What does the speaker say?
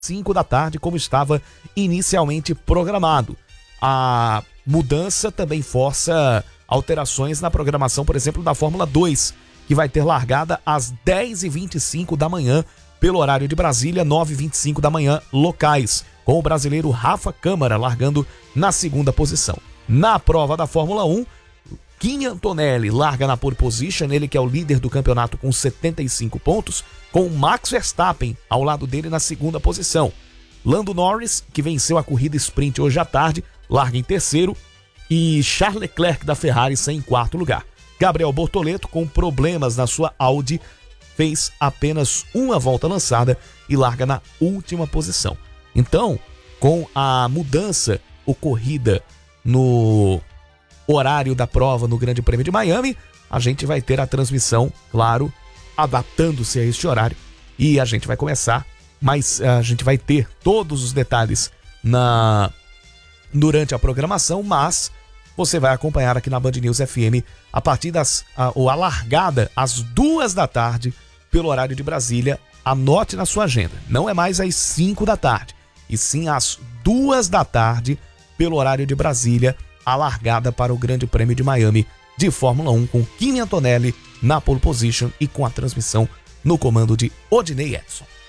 5 da tarde, como estava inicialmente programado. A mudança também força alterações na programação, por exemplo, da Fórmula 2, que vai ter largada às 10h25 da manhã, pelo horário de Brasília, 9h25 da manhã, locais, com o brasileiro Rafa Câmara largando na segunda posição. Na prova da Fórmula 1, Kimi Antonelli larga na pole position, ele que é o líder do campeonato com 75 pontos, com Max Verstappen ao lado dele na segunda posição. Lando Norris, que venceu a corrida sprint hoje à tarde, larga em terceiro, e Charles Leclerc da Ferrari sai em quarto lugar. Gabriel Bortoleto, com problemas na sua Audi, fez apenas uma volta lançada e larga na última posição. Então, com a mudança ocorrida no horário da prova no Grande Prêmio de Miami, a gente vai ter a transmissão, claro, adaptando-se a este horário, e a gente vai começar, mas a gente vai ter todos os detalhes durante a programação, mas você vai acompanhar aqui na Band News FM a partir a largada às 2 da tarde pelo horário de Brasília. Anote na sua agenda, não é mais às 5 da tarde, e sim às 2 da tarde pelo horário de Brasília, a largada para o Grande Prêmio de Miami de Fórmula 1 com Kimi Antonelli na pole position e com a transmissão no comando de Odinei Edson.